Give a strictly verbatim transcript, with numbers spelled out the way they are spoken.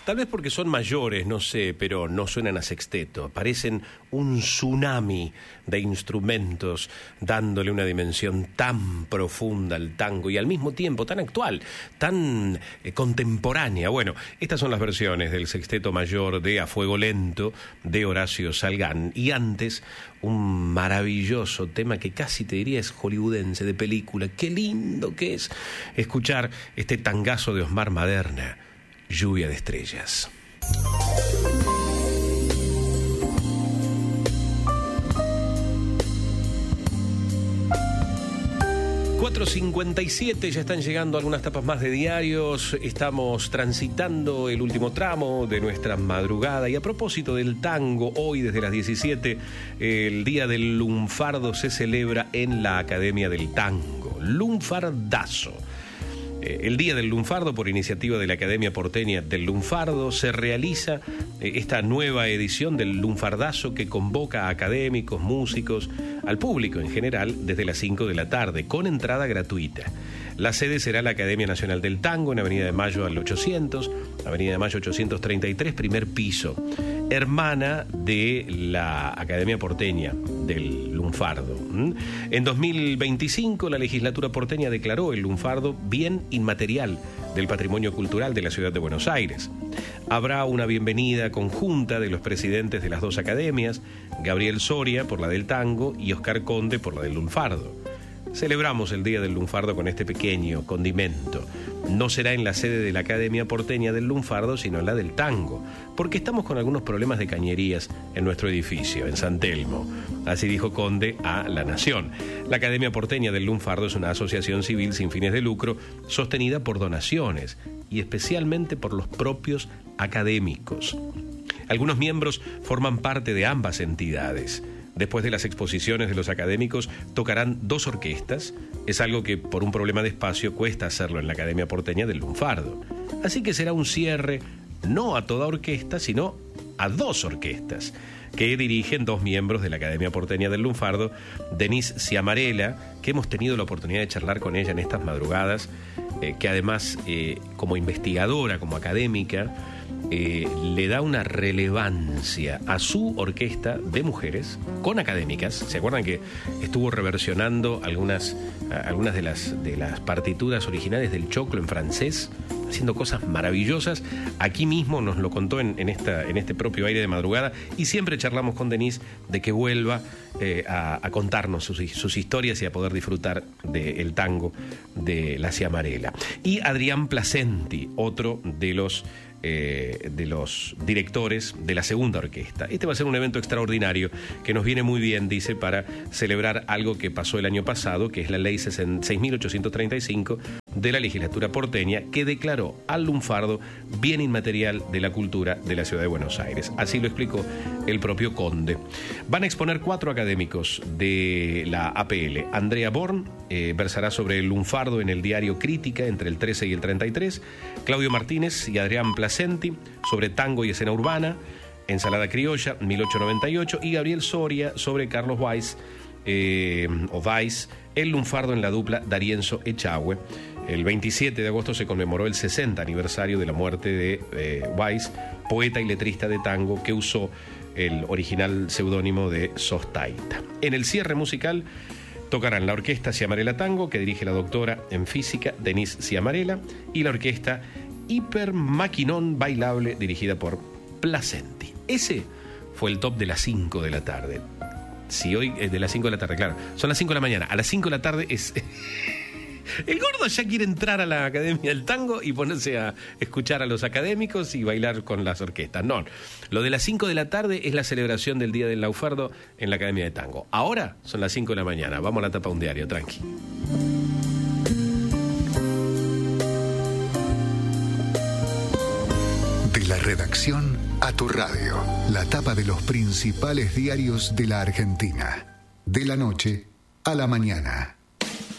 Tal vez porque son mayores, no sé, pero no suenan a sexteto. Parecen un tsunami de instrumentos, dándole una dimensión tan profunda al tango y al mismo tiempo tan actual, tan eh, contemporánea. Bueno, estas son las versiones del sexteto mayor de A Fuego Lento de Horacio Salgán. Y antes, un maravilloso tema que casi te diría es hollywoodense, de película. Qué lindo que es escuchar este tangazo de Osmar Maderna, Lluvia de Estrellas. cuatro cincuenta y siete, ya están llegando algunas tapas más de diarios. Estamos transitando el último tramo de nuestra madrugada. Y a propósito del tango, hoy desde las diecisiete, el Día del Lunfardo se celebra en la Academia del Tango. Lunfardazo. El Día del Lunfardo, por iniciativa de la Academia Porteña del Lunfardo, se realiza esta nueva edición del Lunfardazo que convoca a académicos, músicos, al público en general, desde las cinco de la tarde, con entrada gratuita. La sede será la Academia Nacional del Tango, en Avenida de Mayo al ochocientos, Avenida de Mayo ochocientos treinta y tres, primer piso, hermana de la Academia Porteña del Lunfardo. En dos mil veinticinco, la legislatura porteña declaró el lunfardo bien inmaterial del patrimonio cultural de la ciudad de Buenos Aires. Habrá una bienvenida conjunta de los presidentes de las dos academias, Gabriel Soria por la del tango y Oscar Conde por la del lunfardo. Celebramos el Día del Lunfardo con este pequeño condimento. No será en la sede de la Academia Porteña del Lunfardo, sino en la del tango, porque estamos con algunos problemas de cañerías en nuestro edificio, en San Telmo. Así dijo Conde a La Nación. La Academia Porteña del Lunfardo es una asociación civil sin fines de lucro, sostenida por donaciones y especialmente por los propios académicos. Algunos miembros forman parte de ambas entidades. Después de las exposiciones de los académicos, tocarán dos orquestas. Es algo que por un problema de espacio cuesta hacerlo en la Academia Porteña del Lunfardo. Así que será un cierre no a toda orquesta, sino a dos orquestas, que dirigen dos miembros de la Academia Porteña del Lunfardo, Denise Ciamarela, que hemos tenido la oportunidad de charlar con ella en estas madrugadas, eh, que además, eh, como investigadora, como académica, Eh, le da una relevancia a su orquesta de mujeres con académicas. ¿Se acuerdan que estuvo reversionando algunas, algunas de las, de las partituras originales del Choclo en francés, haciendo cosas maravillosas? Aquí mismo nos lo contó en, en, esta, en este propio aire de madrugada, y siempre charlamos con Denise de que vuelva eh, a, a contarnos sus, sus historias y a poder disfrutar del tango de la Ciamarela. Y Adrián Placenti, otro de los Eh, de los directores de la segunda orquesta. Este va a ser un evento extraordinario que nos viene muy bien, dice, para celebrar algo que pasó el año pasado, que es la ley seis mil ochocientos treinta y cinco de la legislatura porteña, que declaró al lunfardo bien inmaterial de la cultura de la ciudad de Buenos Aires. Así lo explicó el propio Conde. Van a exponer cuatro académicos de la A P L. Andrea Born eh, versará sobre el lunfardo en el diario Crítica entre el trece y el treinta y tres. Claudio Martínez y Adrián Placenti sobre tango y escena urbana, Ensalada Criolla, mil ochocientos noventa y ocho, y Gabriel Soria sobre Carlos Weiss, eh, o Weiss, el lunfardo en la dupla D'Arienzo Echagüe. El veintisiete de agosto se conmemoró el sesenta aniversario de la muerte de eh, Weiss, poeta y letrista de tango que usó el original seudónimo de Sostaita. En el cierre musical tocarán la orquesta Ciamarela Tango, que dirige la doctora en física Denise Ciamarela, y la orquesta Hiper Maquinón Bailable, dirigida por Placenti. Ese fue el top de las cinco de la tarde. Si hoy es de las cinco de la tarde, claro, son las cinco de la mañana. A las cinco de la tarde es... El gordo ya quiere entrar a la Academia del Tango y ponerse a escuchar a los académicos y bailar con las orquestas. No, lo de las cinco de la tarde es la celebración del Día del Lunfardo en la Academia de Tango. Ahora son las cinco de la mañana. Vamos a la tapa de un diario, tranqui. De la redacción a tu radio, la tapa de los principales diarios de la Argentina. De la noche a la mañana.